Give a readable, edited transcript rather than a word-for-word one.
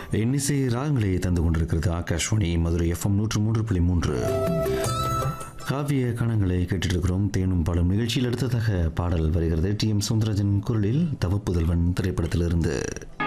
இன்னிசை ராகங்களை தந்து கொண்டிருக்கிறது ஆகாஷ்வாணி மதுரை FM 103.3. காவிய கணங்களை கேட்டிருக்கிறோம். தேனும் பாலும் நிகழ்ச்சியில் அடுத்ததாக பாடல் வருகிறது. TM சௌந்தரராஜன் குரலில் தவப்புதல்வன் திரைப்படத்திலிருந்து.